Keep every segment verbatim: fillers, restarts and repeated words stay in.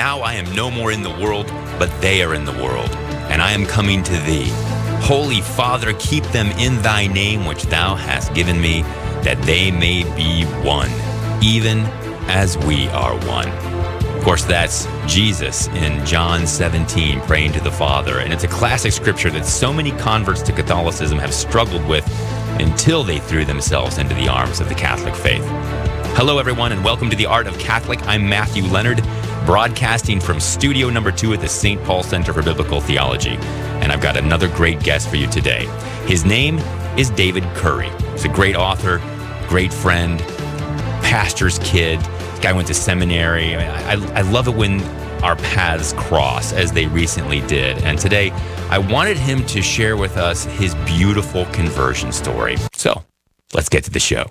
now I am no more in the world, but they are in the world, and I am coming to thee. Holy Father, keep them in thy name which thou hast given me, that they may be one, even as we are one. Of course, that's Jesus in John seventeen praying to the Father, and it's a classic scripture that so many converts to Catholicism have struggled with until they threw themselves into the arms of the Catholic faith. Hello, everyone, and welcome to The Art of Catholic. I'm Matthew Leonard, broadcasting from studio number two at the Saint Paul Center for Biblical Theology, and I've got another great guest for you today. His name is David Curry. He's a great author, great friend, pastor's kid. This guy went to seminary. I, I, I love it when our paths cross, as they recently did. And today, I wanted him to share with us his beautiful conversion story. So, let's get to the show.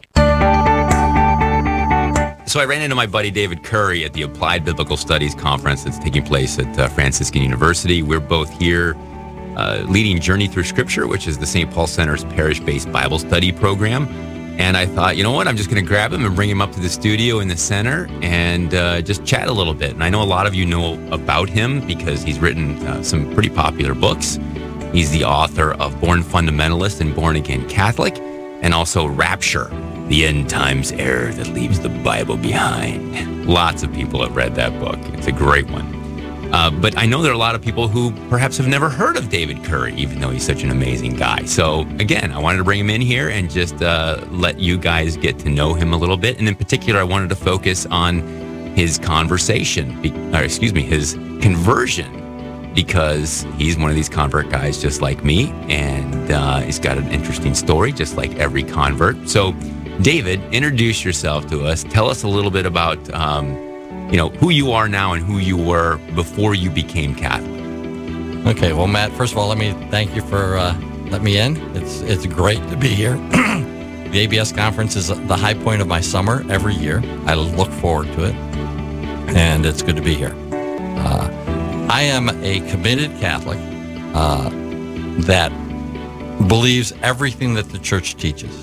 So I ran into my buddy David Curry at the Applied Biblical Studies Conference that's taking place at uh, Franciscan University. We're both here uh, leading Journey Through Scripture, which is the Saint Paul Center's parish-based Bible study program. And I thought, you know what, I'm just going to grab him and bring him up to the studio in the center and uh, just chat a little bit. And I know a lot of you know about him because he's written uh, some pretty popular books. He's the author of Born Fundamentalist and Born Again Catholic, and also Rapture, the End Times Error That Leaves the Bible Behind. Lots of people have read that book. It's a great one. Uh, but I know there are a lot of people who perhaps have never heard of David Curry, even though he's such an amazing guy. So again, I wanted to bring him in here and just uh, let you guys get to know him a little bit. And in particular, I wanted to focus on his conversation, be- or excuse me, his conversion, because he's one of these convert guys just like me, and uh, he's got an interesting story, just like every convert. So David, introduce yourself to us. Tell us a little bit about um, you know, who you are now and who you were before you became Catholic. Okay, well, Matt, first of all, let me thank you for uh, letting me in. It's it's great to be here. The A B S conference is the high point of my summer every year. I look forward to it, and it's good to be here. Uh, I am a committed Catholic uh, that believes everything that the Church teaches.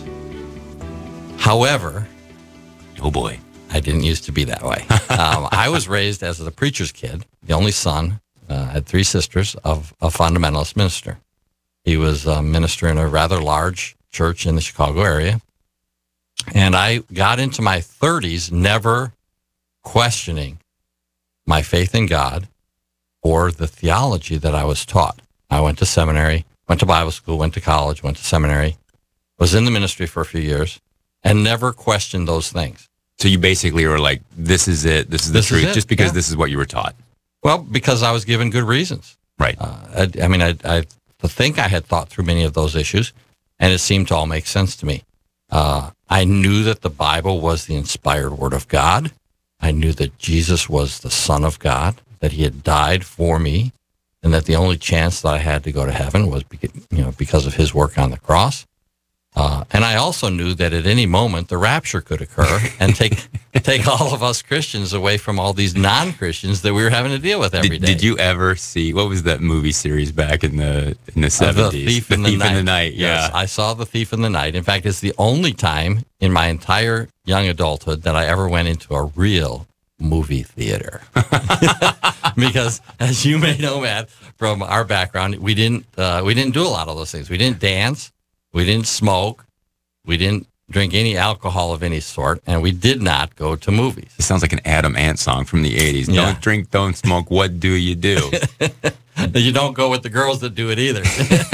However, oh boy, I didn't used to be that way. um, I was raised as a preacher's kid, the only son, uh, had three sisters, of a fundamentalist minister. He was a minister in a rather large church in the Chicago area. And I got into my thirties never questioning my faith in God or the theology that I was taught. I went to seminary, went to Bible school, went to college, went to seminary, was in the ministry for a few years, and never questioned those things. So you basically were like, this is it, this is the This is truth, it, just because yeah. this is what you were taught. Well, because I was given good reasons. Right. Uh, I, I mean, I, I think I had thought through many of those issues, and it seemed to all make sense to me. Uh, I knew that the Bible was the inspired Word of God. I knew that Jesus was the Son of God, that he had died for me, and that the only chance that I had to go to heaven was because, you know, because of his work on the cross. Uh, and I also knew that at any moment the rapture could occur and take take all of us Christians away from all these non-Christians that we were having to deal with every did, day. Did you ever see, what was that movie series back in the in the seventies? Uh, the Thief, the in, the Thief Night. in the Night. Yeah, Yes, I saw The Thief in the Night. In fact, it's the only time in my entire young adulthood that I ever went into a real movie theater. Because, as you may know, Matt, from our background, we didn't uh, we didn't do a lot of those things. We didn't dance. We didn't smoke. We didn't drink any alcohol of any sort, and we did not go to movies. It sounds like an Adam Ant song from the eighties. Yeah. Don't drink, don't smoke, what do you do? You don't go with the girls that do it either.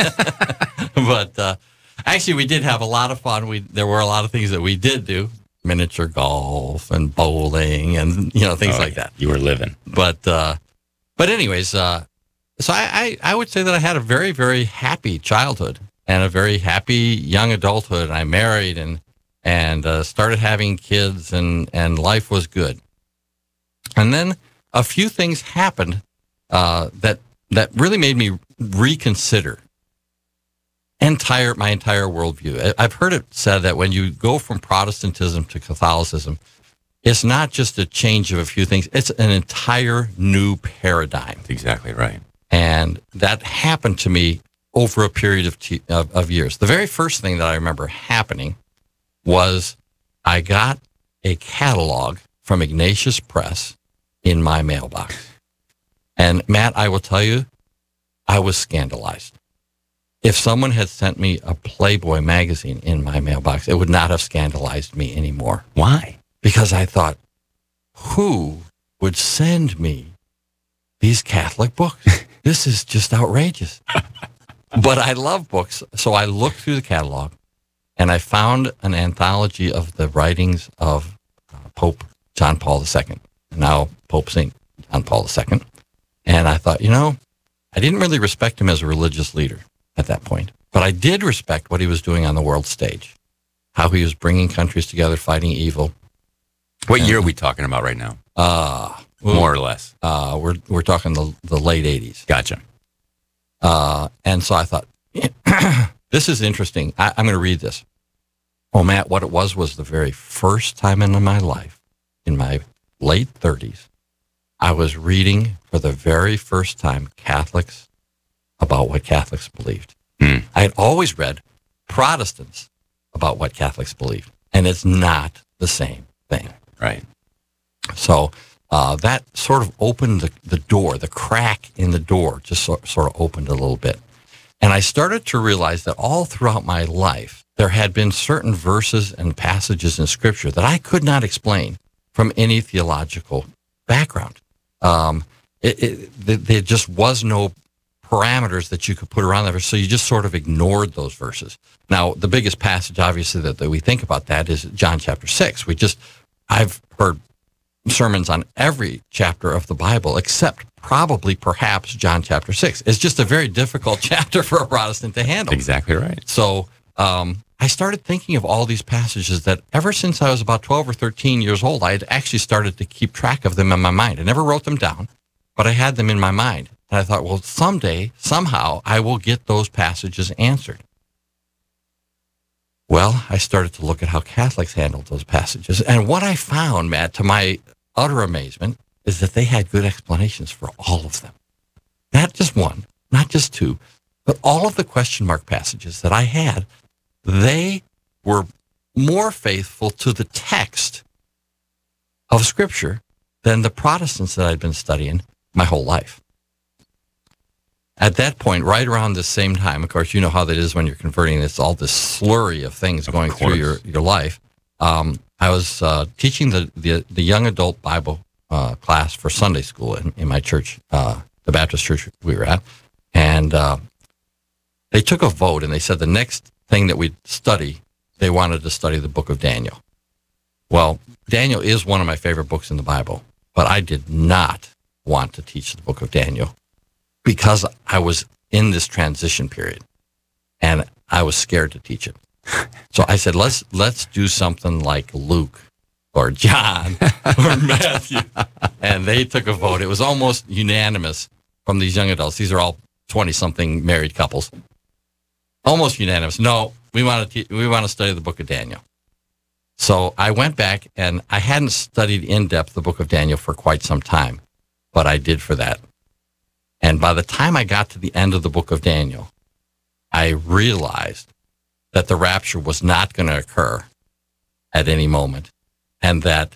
But uh, actually, we did have a lot of fun. We There were a lot of things that we did do, miniature golf and bowling and, you know, things Oh, like that. You were living. But uh, but anyways, uh, so I, I, I would say that I had a very, very happy childhood and a very happy young adulthood. I married and and uh, started having kids, and, and life was good. And then a few things happened uh, that that really made me reconsider entire my entire worldview. I've heard it said that when you go from Protestantism to Catholicism, it's not just a change of a few things; it's an entire new paradigm. That's exactly right. And that happened to me over a period of, t- of of years. The very first thing that I remember happening was I got a catalog from Ignatius Press in my mailbox. And Matt, I will tell you, I was scandalized. If someone had sent me a Playboy magazine in my mailbox, it would not have scandalized me anymore. Why? Because I thought, who would send me these Catholic books? This is just outrageous. But I love books, so I looked through the catalog, and I found an anthology of the writings of uh, Pope John Paul the Second, now Pope Saint John Paul the Second. And I thought, you know, I didn't really respect him as a religious leader at that point, but I did respect what he was doing on the world stage, how he was bringing countries together, fighting evil. What and, year are we talking about right now? Uh, More or less. Uh, we're we're talking the, the late eighties. Gotcha. Uh, and so I thought, this is interesting. I, I'm going to read this. Oh, Matt, what it was was the very first time in my life, in my late thirties, I was reading for the very first time Catholics about what Catholics believed. Hmm. I had always read Protestants about what Catholics believed, and it's not the same thing. Right. So uh, that sort of opened the, the door, the crack in the door just so, sort of opened a little bit. And I started to realize that all throughout my life, there had been certain verses and passages in Scripture that I could not explain from any theological background. Um, it, it, there just was no parameters that you could put around that, so you just sort of ignored those verses. Now, the biggest passage, obviously, that, that we think about that is John chapter six. We just, I've heard sermons on every chapter of the Bible, except probably perhaps John chapter six. It's just a very difficult chapter for a Protestant to handle. Exactly right. So um, I started thinking of all these passages that ever since I was about twelve or thirteen years old, I had actually started to keep track of them in my mind. I never wrote them down, but I had them in my mind. And I thought, well, someday, somehow, I will get those passages answered. Well, I started to look at how Catholics handled those passages. And what I found, Matt, to my utter amazement, is that they had good explanations for all of them. Not just one, not just two, but all of the question mark passages that I had, they were more faithful to the text of Scripture than the Protestants that I'd been studying my whole life. At that point, right around the same time, of course, you know how that is when you're converting. It's all this slurry of things going through your, your life. Um, I was uh, teaching the, the the young adult Bible uh, class for Sunday school in, in my church, uh, the Baptist church we were at. And uh, they took a vote, and they said the next thing that we'd study, they wanted to study the book of Daniel. Well, Daniel is one of my favorite books in the Bible, but I did not want to teach the book of Daniel, because I was in this transition period and I was scared to teach it. So I said, let's let's do something like Luke or John or Matthew. And they took a vote. It was almost unanimous from these young adults. These are all twenty-something married couples. Almost unanimous. No, we want to te- we want to study the book of Daniel. So I went back, and I hadn't studied in depth the book of Daniel for quite some time, but I did for that. And by the time I got to the end of the book of Daniel, I realized that the rapture was not going to occur at any moment, and that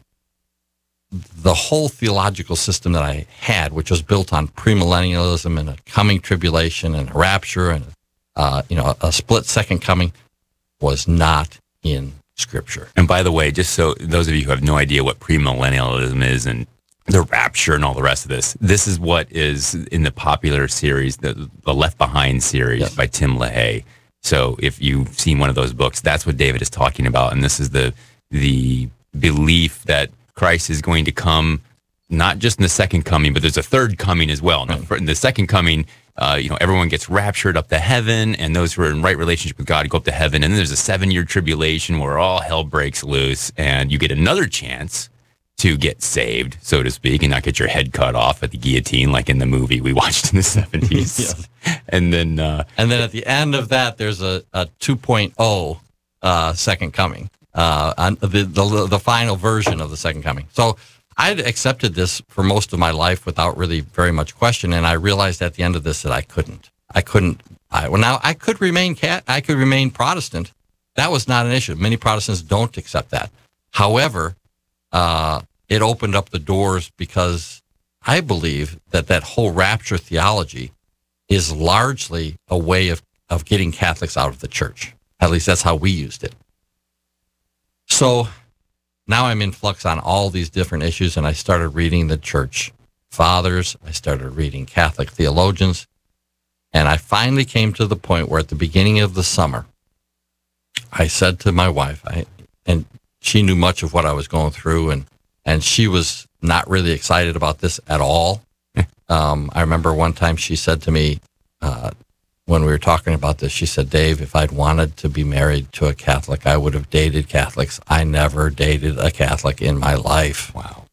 the whole theological system that I had, which was built on premillennialism and a coming tribulation and a rapture and uh, you know a split second coming, was not in Scripture. And by the way, just so those of you who have no idea what premillennialism is and the rapture and all the rest of this, this is what is in the popular series, the, the Left Behind series, yes, by Tim LaHaye. So if you've seen one of those books, that's what David is talking about. And this is the the belief that Christ is going to come, not just in the second coming, but there's a third coming as well. Now, in the second coming, uh, you know, everyone gets raptured up to heaven, and those who are in right relationship with God go up to heaven. And then there's a seven-year tribulation where all hell breaks loose, and you get another chance to get saved, so to speak, and not get your head cut off at the guillotine like in the movie we watched in the seventies. Yes. And then uh, and then at the end of that, there's a, a two point oh uh, second coming, uh, on the, the the final version of the second coming. So I'd accepted this for most of my life without really very much question, and I realized at the end of this that I couldn't. I couldn't. I, well, now I could remain cat. I could remain Protestant. That was not an issue. Many Protestants don't accept that. However, uh, it opened up the doors because I believe that that whole rapture theology is largely a way of, of getting Catholics out of the church. At least that's how we used it. So now I'm in flux on all these different issues, and I started reading the church fathers. I started reading Catholic theologians, and I finally came to the point where at the beginning of the summer, I said to my wife, I, and she knew much of what I was going through, and, and she was not really excited about this at all. um, I remember one time she said to me, uh, when we were talking about this, she said, Dave, if I'd wanted to be married to a Catholic, I would have dated Catholics. I never dated a Catholic in my life. Wow.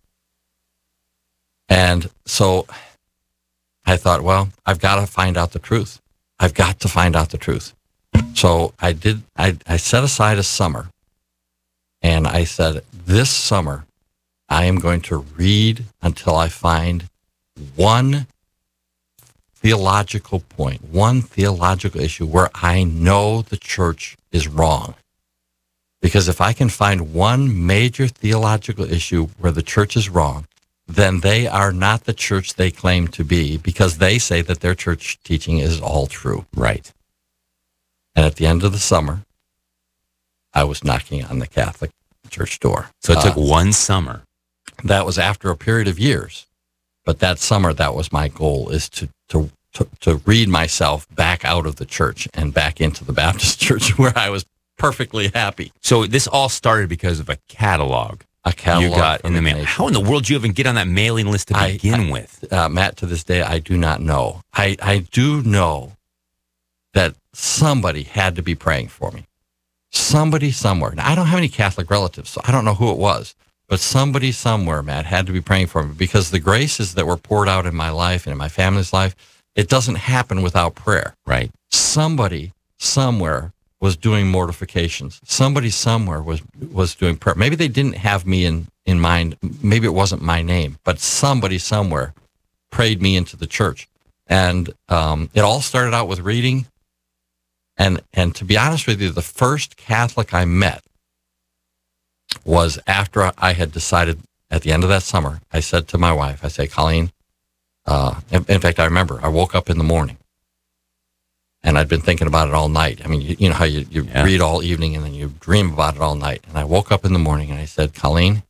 And so I thought, well, I've got to find out the truth. I've got to find out the truth. So I did, I, I set aside a summer, and I said, this summer, I am going to read until I find one theological point, one theological issue where I know the church is wrong. Because if I can find one major theological issue where the church is wrong, then they are not the church they claim to be, because they say that their church teaching is all true. Right. And at the end of the summer, I was knocking on the Catholic church door. So it took Uh, one summer. that was after a period of years. But that summer, that was my goal, is to, to, to, to read myself back out of the church and back into the Baptist church where I was perfectly happy. So this all started because of a catalog A catalog you got from in the mail. Ignatius. How in the world did you even get on that mailing list to I- begin I- with? Uh, Matt, to this day, I do not know. I, I do know that somebody had to be praying for me. Somebody somewhere. Now, I don't have any Catholic relatives, so I don't know who it was. But somebody somewhere, Matt, had to be praying for me, because the graces that were poured out in my life and in my family's life, it doesn't happen without prayer. Right. Somebody somewhere was doing mortifications. Somebody somewhere was was doing prayer. Maybe they didn't have me in, in mind. Maybe it wasn't my name, but somebody somewhere prayed me into the church. And um, it all started out with reading. And and to be honest with you, the first Catholic I met was after I had decided at the end of that summer. I said to my wife, I said, Colleen, uh, in, in fact, I remember I woke up in the morning and I'd been thinking about it all night. I mean, you, you know how you, you Yeah. read all evening and then you dream about it all night. And I woke up in the morning and I said, Colleen,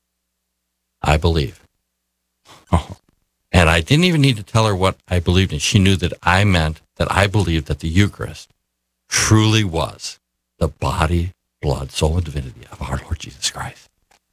I believe. Oh. And I didn't even need to tell her what I believed in. She knew that I meant that I believed that the Eucharist truly was the body, blood, soul, and divinity of our Lord Jesus Christ.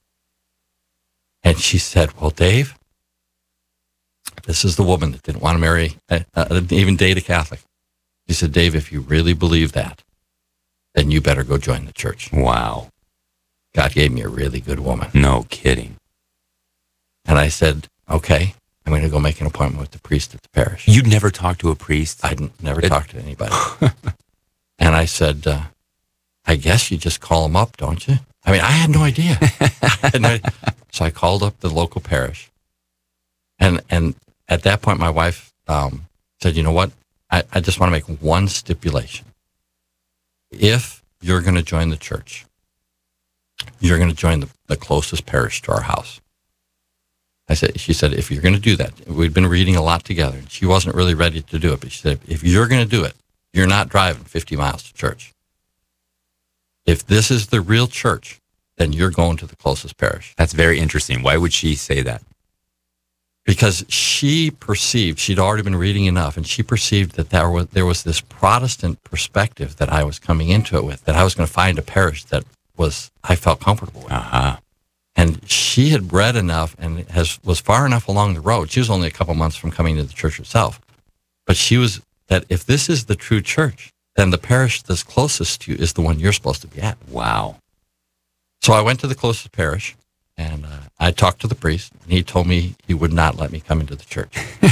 And she said, well, Dave, this is the woman that didn't want to marry, uh, uh, even date a Catholic. She said, Dave, if you really believe that, then you better go join the church. Wow. God gave me a really good woman. No kidding. And I said, okay, I'm going to go make an appointment with the priest at the parish. You'd never talked to a priest? I'd never It- talked to anybody. And I said, uh, I guess you just call them up, don't you? I mean, I had no idea. I had no idea. So I called up the local parish. And and at that point, my wife um, said, you know what? I, I just want to make one stipulation. If you're going to join the church, you're going to join the, the closest parish to our house. I said, she said, if you're going to do that, we'd been reading a lot together. And she wasn't really ready to do it, but she said, if you're going to do it, you're not driving fifty miles to church. If this is the real church, then you're going to the closest parish. That's very interesting. Why would she say that? Because she perceived, she'd already been reading enough, and she perceived that there was, there was this Protestant perspective that I was coming into it with, that I was going to find a parish that was, I felt comfortable with. Uh-huh. And she had read enough and has was far enough along the road. She was only a couple months from coming to the church herself. But she was, that if this is the true church, then the parish that's closest to you is the one you're supposed to be at. Wow. So I went to the closest parish, and uh, I talked to the priest, and he told me he would not let me come into the church.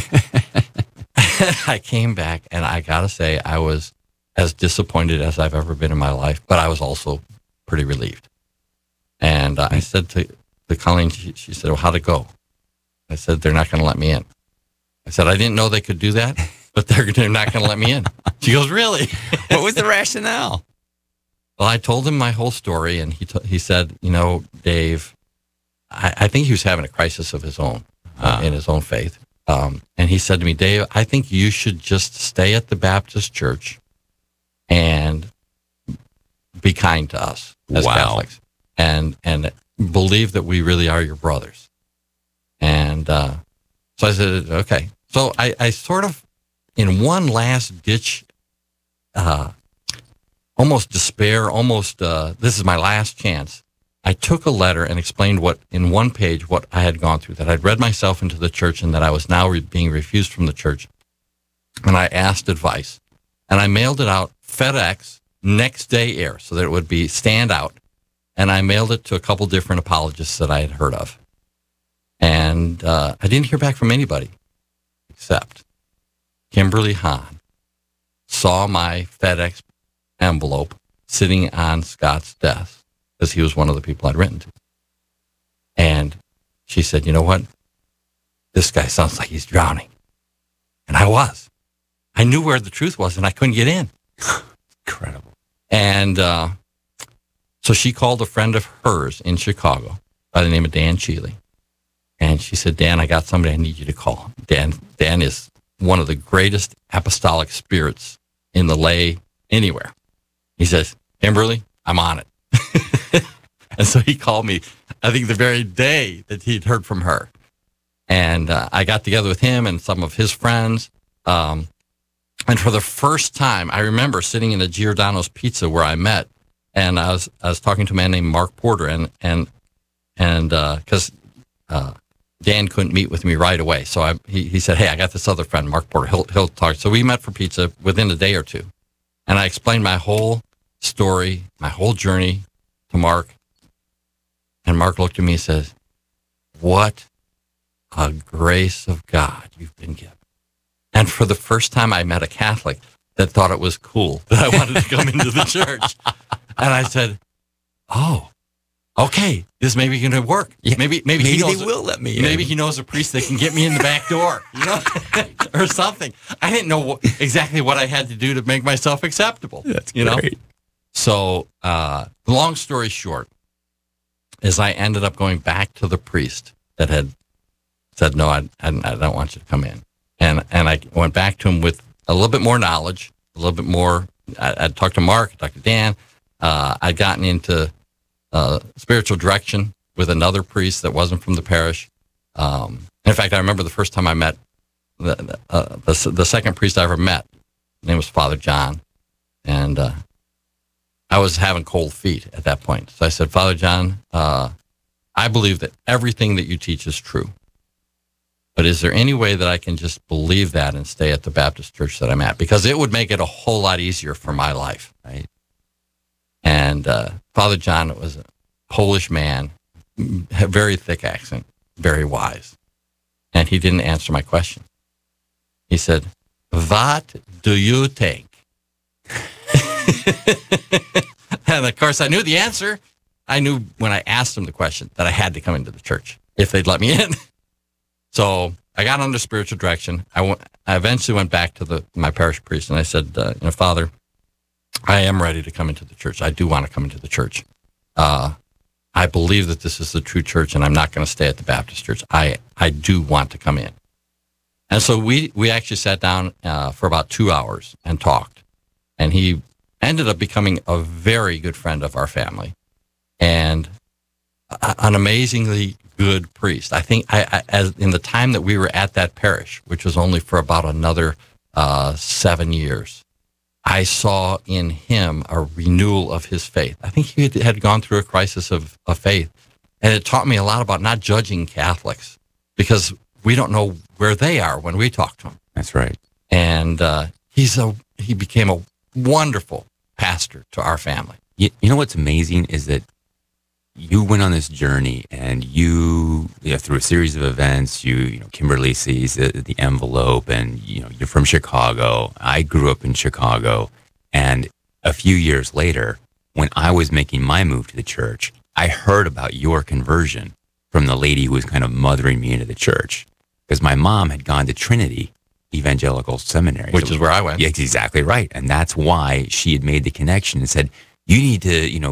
I came back, and I got to say, I was as disappointed as I've ever been in my life, but I was also pretty relieved. And uh, I said to, to Colleen, she, she said, well, how'd it go? I said, they're not going to let me in. I said, I didn't know they could do that, but they're, they're not going to let me in. She goes, really? What was the rationale? Well, I told him my whole story, and he t- he said, you know, Dave, I, I think he was having a crisis of his own. uh, in his own faith. Um, and he said to me, Dave, I think you should just stay at the Baptist church and be kind to us as Wow. Catholics, and and believe that we really are your brothers. And uh, so I said, okay. So I, I sort of, in one last ditch, uh, almost despair, almost uh, this is my last chance, I took a letter and explained what, in one page, what I had gone through, that I'd read myself into the church and that I was now re- being refused from the church. And I asked advice. And I mailed it out FedEx, next day air, so that it would be stand out. And I mailed it to a couple different apologists that I had heard of. And uh, I didn't hear back from anybody except Kimberly Hahn saw my FedEx envelope sitting on Scott's desk, because he was one of the people I'd written to. And she said, you know what? This guy sounds like he's drowning. And I was. I knew where the truth was, and I couldn't get in. Incredible. And uh, so she called a friend of hers in Chicago by the name of Dan Cheeley. And she said, Dan, I got somebody I need you to call. Dan, Dan is one of the greatest apostolic spirits in the lay anywhere. He says, Kimberly, I'm on it. And so he called me, I think the very day that he'd heard from her. And uh, I got together with him and some of his friends. Um, and for the first time, I remember sitting in a Giordano's Pizza where I met. And I was I was talking to a man named Mark Porter. And and and because uh, uh, Dan couldn't meet with me right away. So I, he, he said, hey, I got this other friend, Mark Porter. He'll, he'll talk. So we met for pizza within a day or two. And I explained my whole story, my whole journey to Mark. And Mark looked at me and says, what a grace of God you've been given. And for the first time, I met a Catholic that thought it was cool that I wanted to come into the church. And I said, oh, okay, this may be going to work. Yeah, maybe maybe, maybe he knows they will let me in. Maybe he knows a priest that can get me in the back door, you know, or something. I didn't know what, exactly what I had to do to make myself acceptable. That's you great. know. So, uh, long story short, is I ended up going back to the priest that had said, no, I, I, I don't want you to come in. And and I went back to him with a little bit more knowledge, a little bit more. I, I'd talked to Mark, I talked to Dan. Uh, I'd gotten into uh, spiritual direction with another priest that wasn't from the parish. Um, in fact, I remember the first time I met the, uh, the, the second priest I ever met. His name was Father John. And uh, I was having cold feet at that point. So I said, Father John, uh, I believe that everything that you teach is true. But is there any way that I can just believe that and stay at the Baptist church that I'm at? Because it would make it a whole lot easier for my life, right? And uh, Father John was a Polish man, a very thick accent, very wise. And he didn't answer my question. He said, what do you think? And of course, I knew the answer. I knew when I asked him the question that I had to come into the church if they'd let me in. So I got under spiritual direction. I, went, I eventually went back to the my parish priest and I said, uh, you know, Father, I am ready to come into the church. I do want to come into the church. Uh, I believe that this is the true church and I'm not going to stay at the Baptist church. I, I do want to come in. And so we, we actually sat down uh, for about two hours and talked. And he ended up becoming a very good friend of our family and a, an amazingly good priest. I think I, I, as in the time that we were at that parish, which was only for about another uh, seven years, I saw in him a renewal of his faith. I think he had, had gone through a crisis of, of faith. And it taught me a lot about not judging Catholics because we don't know where they are when we talk to them. That's right. And uh, he's a he became a wonderful pastor to our family. You, you know what's amazing is that you went on this journey and you, you know, through a series of events, you, you know, Kimberly sees the, the envelope and, you know, you're from Chicago. I grew up in Chicago. And a few years later, when I was making my move to the church, I heard about your conversion from the lady who was kind of mothering me into the church. Because my mom had gone to Trinity Evangelical Seminary. Which so, is where I went. Yeah, exactly right. And that's why she had made the connection and said, you need to, you know,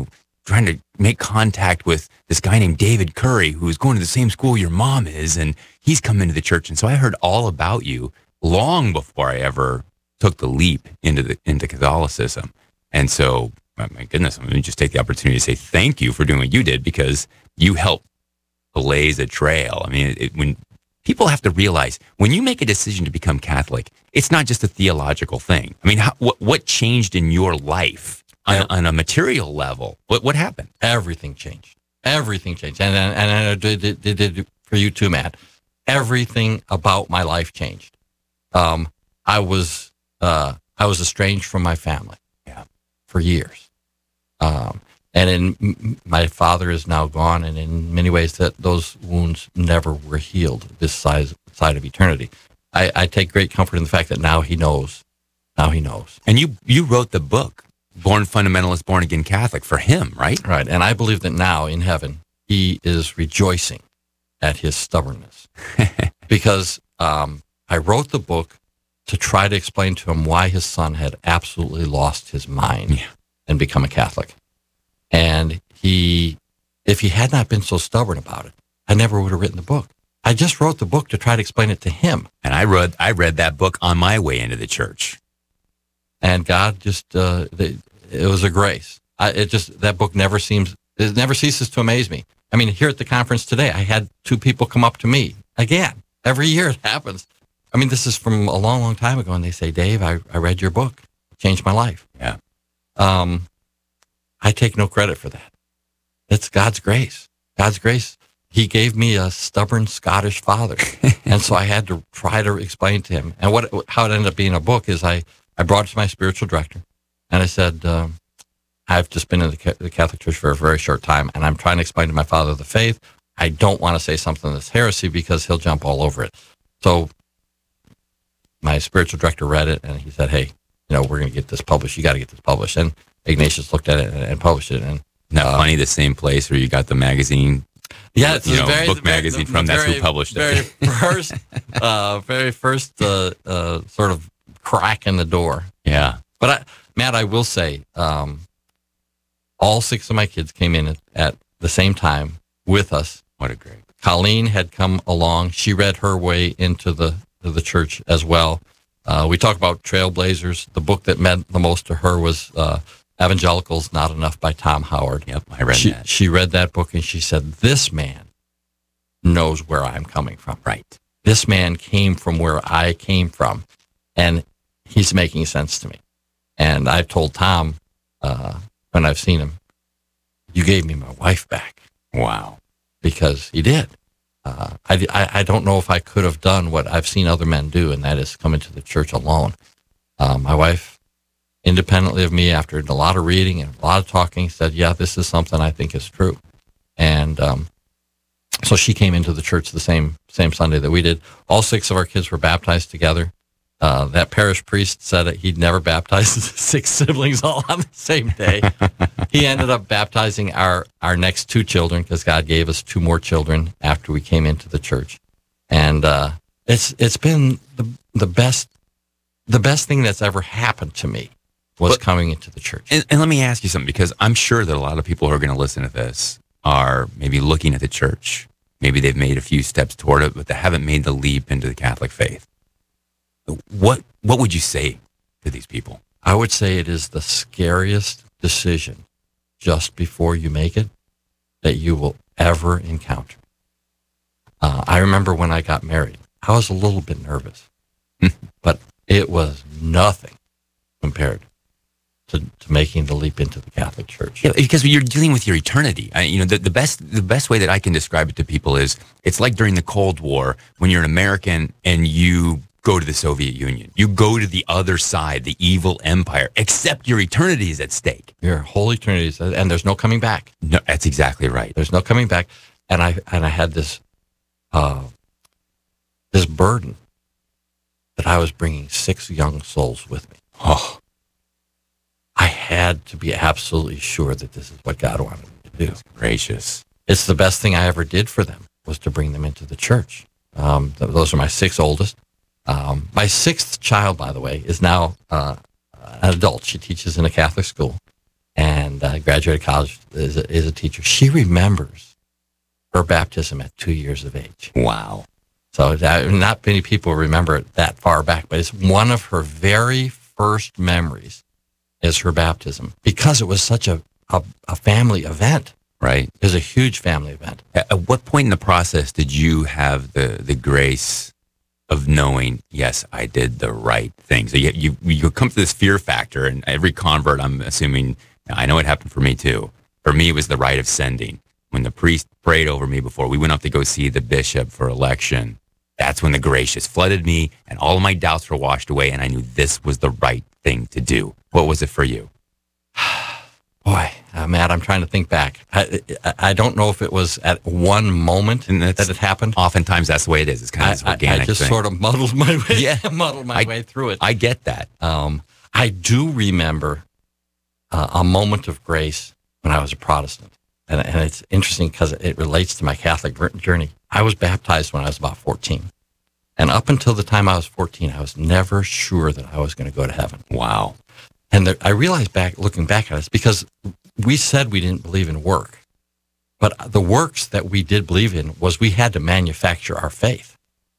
trying to make contact with this guy named David Curry, who's going to the same school your mom is, and he's come into the church. And so I heard all about you long before I ever took the leap into the into Catholicism. And so, my goodness, I'm going to just take the opportunity to say thank you for doing what you did, because you helped blaze a trail. I mean, it, when people have to realize, when you make a decision to become Catholic, it's not just a theological thing. I mean, how, what what changed in your life? On, on a material level, what what happened? Everything changed. Everything changed, and and, and it did, it did it for you too, Matt. Everything about my life changed. Um, I was uh, I was estranged from my family, yeah, for years. Um, and in my father is now gone, and in many ways that those wounds never were healed this side side of eternity. I, I take great comfort in the fact that now he knows. Now he knows. And you you wrote the book, Born Fundamentalist, Born Again Catholic, for him, right? Right. And I believe that now in heaven, he is rejoicing at his stubbornness. Because um, I wrote the book to try to explain to him why his son had absolutely lost his mind yeah. and become a Catholic. And he, if he had not been so stubborn about it, I never would have written the book. I just wrote the book to try to explain it to him. And I read I read that book on my way into the church. And God just, uh, it, it was a grace. I, it just, that book never seems, it never ceases to amaze me. I mean, here at the conference today, I had two people come up to me again. Every year it happens. I mean, this is from a long, long time ago. And they say, Dave, I, I read your book. It changed my life. Yeah. Um, I take no credit for that. It's God's grace. God's grace. He gave me a stubborn Scottish father. And so I had to try to explain to him. And what, how it ended up being a book is I, I brought it to my spiritual director, and I said, um, I've just been in the, the Catholic Church for a very short time, and I'm trying to explain to my father the faith. I don't want to say something that's heresy because he'll jump all over it. So my spiritual director read it, and he said, hey, you know, we're going to get this published. You got to get this published. And Ignatius looked at it and, and published it. And Not uh, funny, the same place where you got the magazine. Yeah, it's you the know, very, book the very, magazine the, from. the That's very, who published very it. First, uh, very first uh, uh, sort of crack in the door. Yeah. But I, Matt, I will say, um, all six of my kids came in at, at the same time with us. What a great. Colleen had come along. She read her way into the to the church as well. Uh, we talk about trailblazers. The book that meant the most to her was uh, Evangelicals Not Enough by Tom Howard. Yep, I read she, that. She read that book and she said, this man knows where I'm coming from. Right. This man came from where I came from, and he's making sense to me. And I've told Tom, uh, when I've seen him, you gave me my wife back. Wow. Because he did. Uh, I, I, I don't know if I could have done what I've seen other men do, and that is come into the church alone. Uh, my wife, independently of me, after a lot of reading and a lot of talking, said, yeah, this is something I think is true. And um, so she came into the church the same same Sunday that we did. All six of our kids were baptized together. Uh, that parish priest said that he'd never baptized six siblings all on the same day. He ended up baptizing our, our next two children because God gave us two more children after we came into the church. And uh, it's it's been the the best the best thing that's ever happened to me was but, coming into the church. And, and let me ask you something, because I'm sure that a lot of people who are going to listen to this are maybe looking at the church. Maybe they've made a few steps toward it, but they haven't made the leap into the Catholic faith. What what would you say to these people? I would say it is the scariest decision just before you make it that you will ever encounter. Uh, I remember when I got married, I was a little bit nervous, but it was nothing compared to, to making the leap into the Catholic Church. Yeah, because you're dealing with your eternity. I, you know, the, the best the best way that I can describe it to people is it's like during the Cold War when you're an American and you go to the Soviet Union. You go to the other side, the evil empire, except your eternity is at stake. Your whole eternity is, and there's no coming back. No, that's exactly right. There's no coming back. And I and I had this uh, this burden that I was bringing six young souls with me. Oh, I had to be absolutely sure that this is what God wanted me to do. that's gracious. It's the best thing I ever did for them was to bring them into the church. Um, th- those are my six oldest. Um, my sixth child, by the way, is now uh, an adult. She teaches in a Catholic school. and uh, graduated college as a, as a teacher. She remembers her baptism at two years of age. Wow. So that, not many people remember it that far back, but it's one of her very first memories is her baptism because it was such a, a, a family event. Right. It was a huge family event. At, at what point in the process did you have the, the grace of knowing, yes, I did the right thing? So you, you, you come to this fear factor, and every convert, I'm assuming, I know it happened for me too. For me, it was the rite of sending. When the priest prayed over me before we went up to go see the bishop for election, that's when the grace just flooded me and all of my doubts were washed away, and I knew this was the right thing to do. What was it for you? Boy, uh, Matt, I'm trying to think back. I, I, I don't know if it was at one moment And that's- that it happened. Oftentimes that's the way it is. It's kind of this I, I, organic I just thing. sort of muddled my way, Yeah. muddled my I- way through it. I get that. Um, I do remember uh, a moment of grace when I was a Protestant. And, and it's interesting because it relates to my Catholic journey. I was baptized when I was about fourteen. And up until the time I was fourteen, I was never sure that I was going to go to heaven. Wow. And there, I realized back, looking back at it, because we said we didn't believe in work. But the works that we did believe in was we had to manufacture our faith.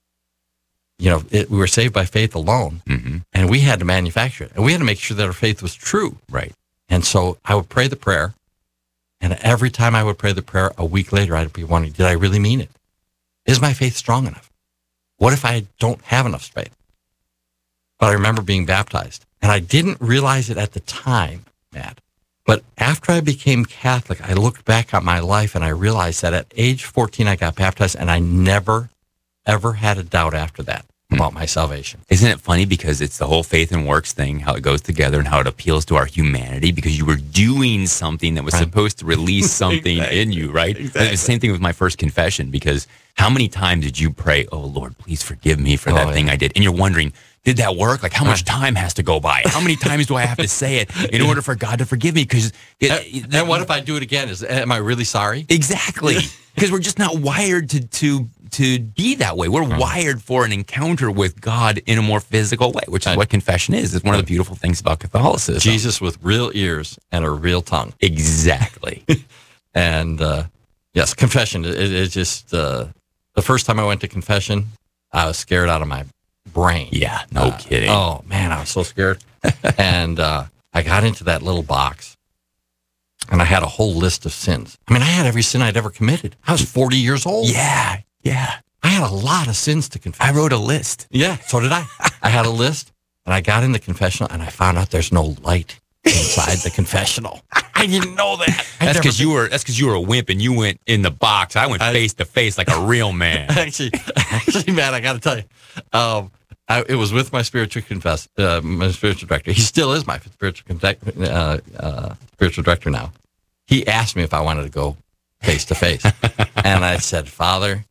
You know, it, we were saved by faith alone, Mm-hmm. and we had to manufacture it. And we had to make sure that our faith was true. Right. And so I would pray the prayer, and every time I would pray the prayer, a week later, I'd be wondering, did I really mean it? Is my faith strong enough? What if I don't have enough faith? But I remember being baptized, and I didn't realize it at the time, Matt. But after I became Catholic, I looked back at my life, and I realized that at age fourteen, I got baptized, and I never, ever had a doubt after that about my salvation. Isn't it funny because it's the whole faith and works thing, how it goes together and how it appeals to our humanity because you were doing something that was Right. supposed to release something Exactly. in you, right? Exactly. The same thing with my first confession because how many times did you pray, oh, Lord, please forgive me for that Oh, thing yeah. I did? And you're wondering, did that work? Like how much Right. time has to go by? How many times do I have to say it in order for God to forgive me? Because And, and what if I do it again? Is Am I really sorry? Exactly. Because we're just not wired to to to be that way. We're wired for an encounter with God in a more physical way, which is Right. what confession is. It's one of the beautiful things about Catholicism. Jesus with real ears and a real tongue. Exactly. And uh, yes, confession. It, it just uh, the first time I went to confession, I was scared out of my brain. Yeah, no Uh, kidding. Oh man, I was so scared. and uh, I got into that little box, and I had a whole list of sins. I mean, I had every sin I'd ever committed. I was forty years old. Yeah, yeah. I had a lot of sins to confess. I wrote a list. Yeah, so did I. I had a list, and I got in the confessional, and I found out there's no light inside the confessional. I didn't know that. I'd That's never because been- you were. That's because you were a wimp and you went in the box. I went I- face to face like a real man. actually, actually, man, I got to tell you, um, I, it was with my spiritual confess, uh, my spiritual director. He still is my spiritual contact, uh, uh, spiritual director now. He asked me if I wanted to go face to face, and I said, "Father,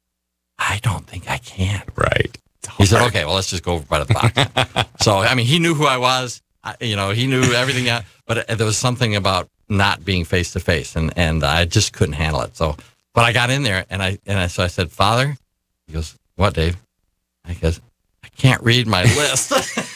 I don't think I can." Right. He said, "Okay, well, let's just go over by the box." So, I mean, he knew who I was. I, you know, he knew everything. That, but there was something about not being face to face, and and I just couldn't handle it. So, but I got in there, and I and I so I said, "Father," he goes, "What, Dave?" I goes, "I can't read my list."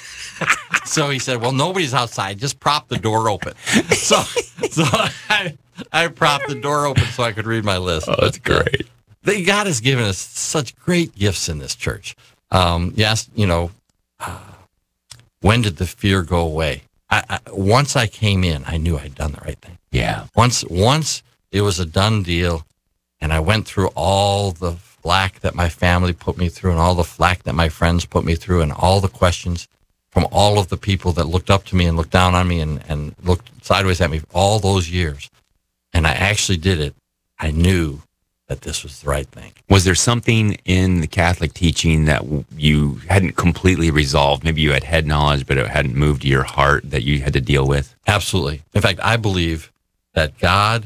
So he said, "Well, nobody's outside. Just prop the door open." So, so I I propped the door open so I could read my list. Oh, that's But, uh, great. they, God has given us such great gifts in this church. Um, yes, you know, uh, when did the fear go away? I, I, once I came in, I knew I'd done the right thing. Yeah. Once, once it was a done deal, and I went through all the flack that my family put me through, and all the flack that my friends put me through, and all the questions from all of the people that looked up to me and looked down on me and, and looked sideways at me all those years. And I actually did it. I knew that this was the right thing. Was there something in the Catholic teaching that w- you hadn't completely resolved? Maybe you had head knowledge, but it hadn't moved to your heart that you had to deal with? Absolutely. In fact, I believe that God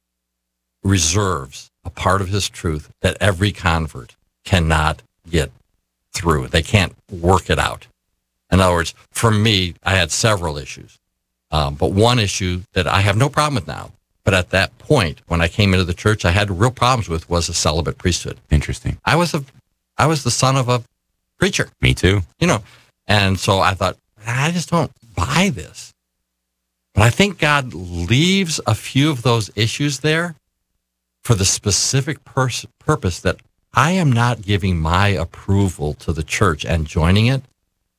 reserves a part of his truth that every convert cannot get through. They can't work it out. In other words, for me, I had several issues. Um, but one issue that I have no problem with now, but at that point, when I came into the church, I had real problems with was a celibate priesthood. Interesting. I was a, I was the son of a preacher, Me too. you know, and so I thought, I just don't buy this. But I think God leaves a few of those issues there for the specific pers- purpose that I am not giving my approval to the church and joining it.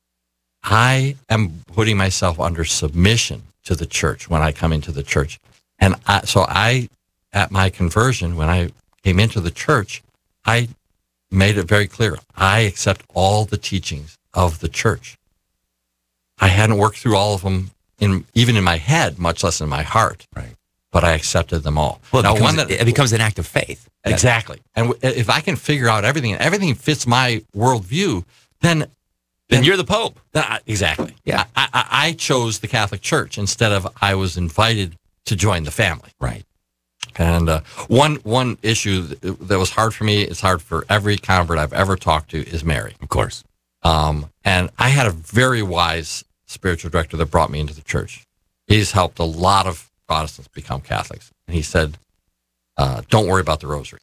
I am putting myself under submission to the church when I come into the church. And I, so I, at my conversion, when I came into the church, I made it very clear. I accept all the teachings of the church. I hadn't worked through all of them, in, even in my head, much less in my heart. Right. But I accepted them all. Well, it, now, becomes, one that, it becomes an act of faith. Exactly. And if I can figure out everything, and everything fits my worldview, then... Then, then you're the Pope. I, exactly. Yeah. I, I, I chose the Catholic Church instead of I was invited to join the family. Right. And uh, one one issue that was hard for me, it's hard for every convert I've ever talked to, is Mary. Of course. Um, and I had a very wise spiritual director that brought me into the church. He's helped a lot of Protestants become Catholics. And he said, uh, don't worry about the rosary.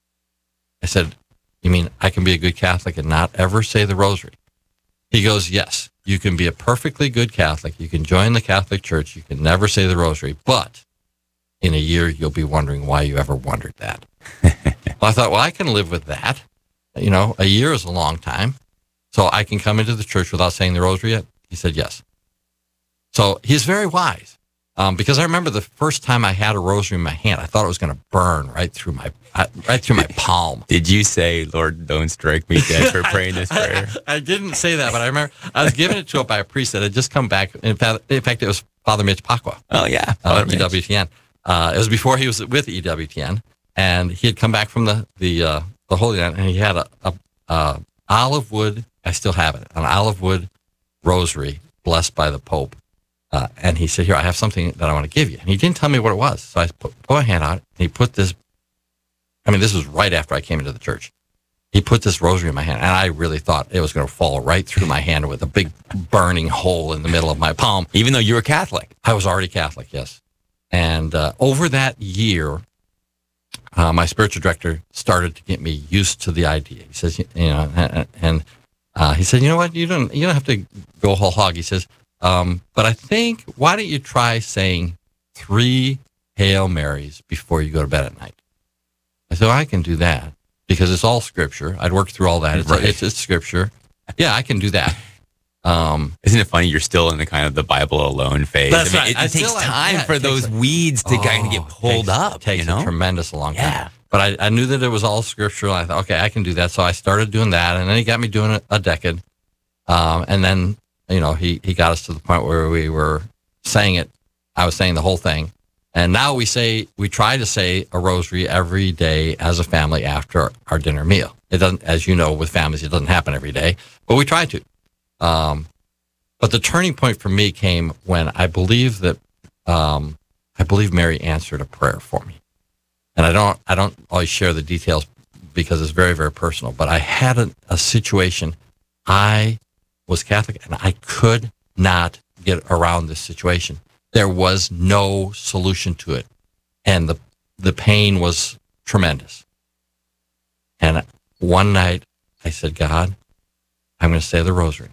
I said, you mean I can be a good Catholic and not ever say the rosary? He goes, yes, you can be a perfectly good Catholic. You can join the Catholic Church. You can never say the rosary, but in a year, you'll be wondering why you ever wondered that. Well, I thought, well, I can live with that. You know, a year is a long time. So I can come into the church without saying the rosary yet? He said, yes. So he's very wise. Um, because I remember the first time I had a rosary in my hand, I thought it was going to burn right through my uh, right through my palm. Did you say, Lord, don't strike me dead for praying this prayer? I, I didn't say that, but I remember I was given it to it by a priest that had just come back. In fact, in fact it was Father Mitch Pacwa. Oh, yeah. Uh, E W T N. Uh, it was before he was with E W T N, and he had come back from the the uh, the Holy Land, and he had a, a, a olive wood. I still have it, an olive wood rosary blessed by the Pope. Uh, and he said, here, I have something that I want to give you. And he didn't tell me what it was. So I put, put my hand out, and he put this, I mean, this was right after I came into the church. He put this rosary in my hand, and I really thought it was going to fall right through my hand with a big burning hole in the middle of my palm. Even though you were Catholic? I was already Catholic, yes. And uh, over that year, uh, my spiritual director started to get me used to the idea. He says, you know, and, and uh, he said, you know what, you don't, you don't have to go whole hog. He says, Um, but I think, why don't you try saying three Hail Marys before you go to bed at night? I said, well, I can do that because it's all scripture. I'd worked through all that. It's, right. it's, it's scripture. Yeah, I can do that. Um, Isn't it funny? You're still in the kind of the Bible alone phase. That's I mean, right. It, it I takes still, time yeah, for those a, weeds to oh, kind of get pulled takes, up. It takes you know? a tremendous long time. Yeah. But I, I knew that it was all scriptural. I thought, okay, I can do that. So I started doing that, and then he got me doing a, a decade. Um, and then, you know, he, he got us to the point where we were saying it. I was saying the whole thing. And now we say, we try to say a rosary every day as a family after our dinner meal. It doesn't, as you know, with families, it doesn't happen every day, but we try to. Um, but the turning point for me came when I believe that, um, I believe Mary answered a prayer for me. And I don't, I don't always share the details because it's very, very personal, but I had a, a situation. I was Catholic and I could not get around this situation. There was no solution to it. And the, the pain was tremendous. And one night I said, God, I'm going to say the rosary.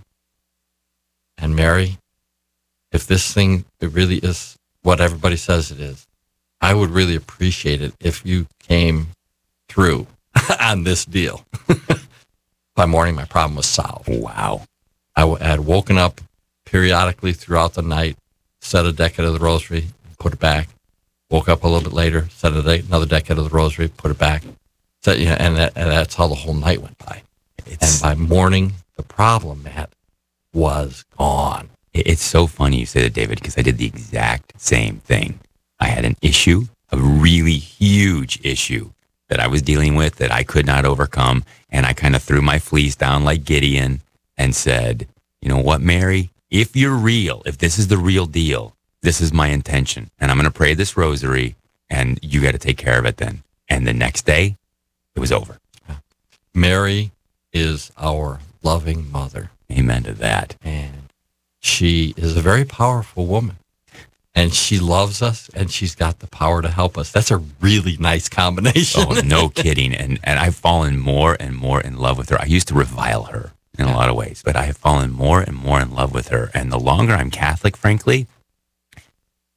And Mary, if this thing, it really is what everybody says it is, I would really appreciate it if you came through on this deal. By morning, my problem was solved. Wow. I w- had woken up periodically throughout the night, said a decade of the rosary, put it back. Woke up a little bit later, said a de- another decade of the rosary, put it back. So, you know, and, that, and that's how the whole night went by. It's, and by morning, the problem, Matt, was gone. It's so funny you say that, David, because I did the exact same thing. I had an issue, a really huge issue that I was dealing with that I could not overcome. And I kind of threw my fleece down like Gideon and said, you know what, Mary, if you're real, if this is the real deal, this is my intention. And I'm going to pray this rosary and you got to take care of it then. And the next day, it was over. Mary is our loving mother. Amen to that. And she is a very powerful woman. And she loves us, and she's got the power to help us. That's a really nice combination. Oh, no kidding. And and I've fallen more and more in love with her. I used to revile her in a lot of ways, but I have fallen more and more in love with her. And the longer I'm Catholic, frankly,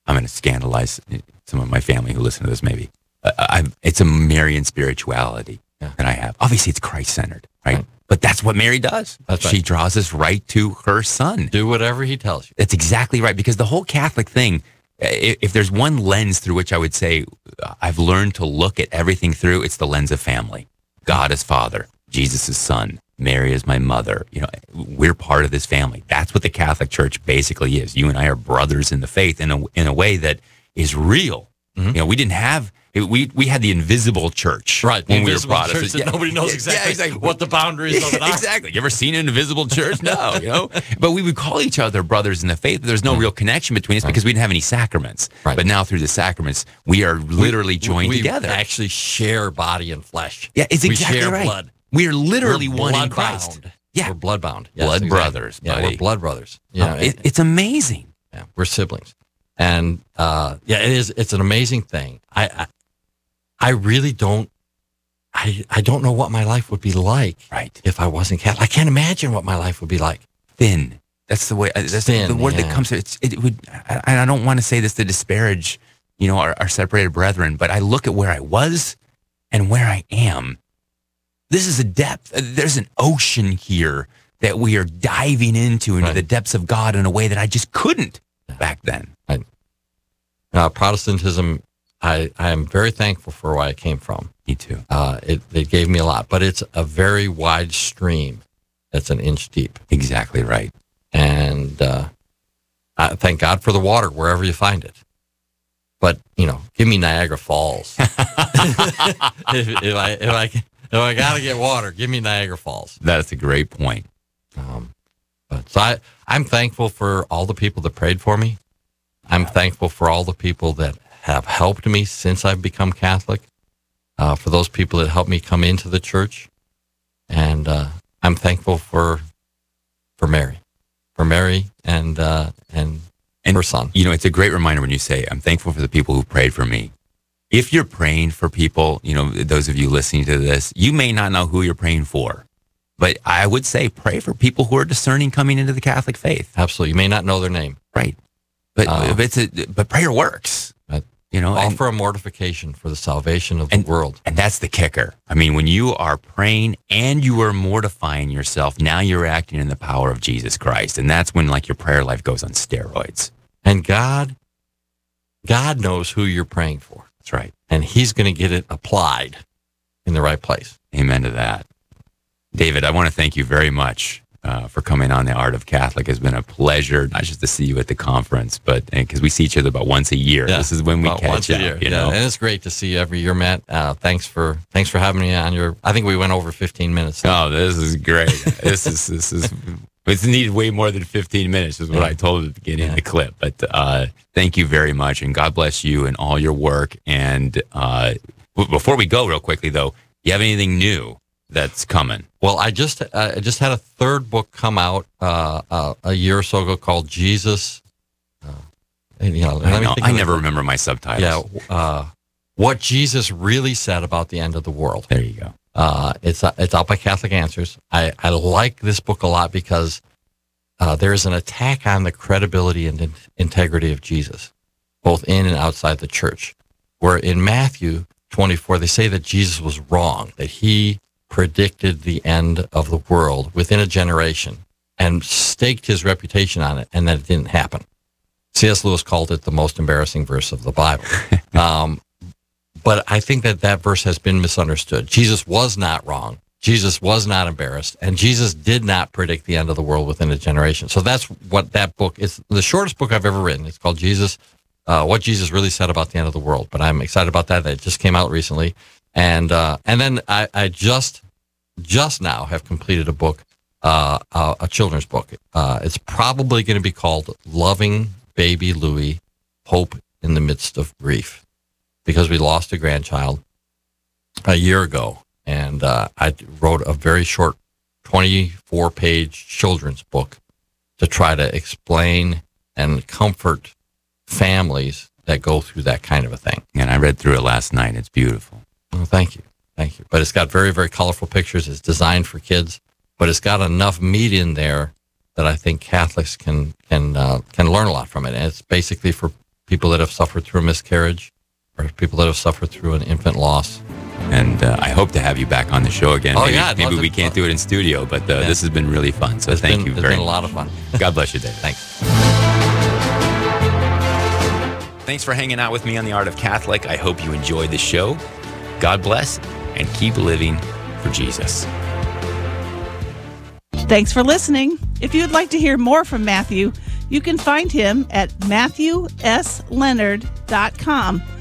I'm going to scandalize some of my family who listen to this maybe. Uh, I, it's a Marian spirituality yeah. that I have. Obviously, it's Christ-centered, right? right? But that's what Mary does. That's she right. draws us right to her son. Do whatever he tells you. That's exactly right. Because the whole Catholic thing, if, if there's one lens through which I would say I've learned to look at everything through, it's the lens of family. God is Father, Jesus is Son, Mary is my mother. You know, we're part of this family. That's what the Catholic Church basically is. You and I are brothers in the faith in a in a way that is real. Mm-hmm. You know, we didn't have we we had the invisible church, right? When the we invisible were Protestants. Church that yeah. nobody knows exactly, yeah, exactly what the boundaries of it are. Exactly. You ever seen an invisible church? No, you know. But we would call each other brothers in the faith. But there's no mm-hmm. real connection between us right. because we didn't have any sacraments. Right. But now through the sacraments, we are literally we, joined we together. Actually, share body and flesh. Yeah, it's exactly we share right. blood. We are literally we're one blood in Christ. Bound. Yeah, we're blood bound. Yes, blood exactly. brothers. Yeah, buddy. we're blood brothers. Yeah, oh, it, it's amazing. Yeah, we're siblings, and uh, yeah, it is. It's an amazing thing. I, I, I really don't. I, I don't know what my life would be like right. if I wasn't Catholic. I can't imagine what my life would be like. Thin. That's the way. That's Thin, the word yeah. that comes to it. It would. I, I don't want to say this to disparage, you know, our, our separated brethren, but I look at where I was and where I am. This is a depth. There's an ocean here that we are diving into, into right. the depths of God in a way that I just couldn't yeah. back then. Right. Uh, Protestantism, I, I am very thankful for where I came from. Me too. Uh, it, it gave me a lot, but it's a very wide stream that's an inch deep. Exactly right. And uh, I thank God for the water wherever you find it. But, you know, give me Niagara Falls. if, if I if I if I gotta get water, give me Niagara Falls. That's a great point. Um, but so I I'm thankful for all the people that prayed for me. I'm yeah. thankful for all the people that have helped me since I've become Catholic. Uh, for those people that helped me come into the church, and uh, I'm thankful for for Mary, for Mary and uh, and. And her son. You know, it's a great reminder when you say, I'm thankful for the people who prayed for me. If you're praying for people, you know, those of you listening to this, you may not know who you're praying for. But I would say pray for people who are discerning coming into the Catholic faith. Absolutely. You may not know their name. Right. But uh, but, it's a, but prayer works. Uh, you know, offer and, a mortification for the salvation of the and, world. And that's the kicker. I mean, when you are praying and you are mortifying yourself, now you're acting in the power of Jesus Christ. And that's when, like, your prayer life goes on steroids. And God, God knows who you're praying for. That's right. And he's going to get it applied in the right place. Amen to that. David, I want to thank you very much uh, for coming on The Art of Catholic. It's been a pleasure, not just to see you at the conference, but because we see each other about once a year. Yeah, this is when we catch once up. A year. You yeah, know? And it's great to see you every year, Matt. Uh, thanks for thanks for having me on your, I think we went over fifteen minutes. Oh, this is great. this is, this is, It's needed way more than fifteen minutes is what yeah. I told at the beginning yeah. of the clip. But uh, thank you very much, and God bless you and all your work. And uh, w- before we go real quickly, though, you have anything new that's coming? Well, I just uh, I just had a third book come out uh, uh, a year or so ago called Jesus. Uh, you know, I, know, I never remember my subtitles. Yeah, uh, what Jesus really said about the end of the world. There you go. Uh, it's uh, it's out by Catholic Answers. I, I like this book a lot because uh, there is an attack on the credibility and in- integrity of Jesus, both in and outside the church. Where in Matthew twenty-four, they say that Jesus was wrong, that he predicted the end of the world within a generation and staked his reputation on it, and that it didn't happen. C S Lewis called it the most embarrassing verse of the Bible. um, But I think that that verse has been misunderstood. Jesus was not wrong. Jesus was not embarrassed. And Jesus did not predict the end of the world within a generation. So that's what that book is. The shortest book I've ever written. It's called Jesus, uh, What Jesus Really Said About the End of the World. But I'm excited about that. That just came out recently. And uh, and then I, I just just now have completed a book, uh, uh, a children's book. Uh, it's probably going to be called Loving Baby Louie, Hope in the Midst of Grief. Because we lost a grandchild a year ago, and uh, I wrote a very short twenty-four page children's book to try to explain and comfort families that go through that kind of a thing. And I read through it last night. It's beautiful. Oh, thank you. Thank you. But it's got very, very colorful pictures. It's designed for kids, but it's got enough meat in there that I think Catholics can can uh, can learn a lot from it. And it's basically for people that have suffered through a miscarriage or people that have suffered through an infant loss. And uh, I hope to have you back on the show again. Oh, maybe, yeah, I'd maybe love we to- can't do it in studio, but uh, Yeah. this has been really fun. So It's thank been, you it's very been a much. lot of fun. God bless you, Dave. Thanks. Thanks for hanging out with me on The Art of Catholic. I hope you enjoyed the show. God bless, and keep living for Jesus. Thanks for listening. If you'd like to hear more from Matthew, you can find him at matthew s leonard dot com.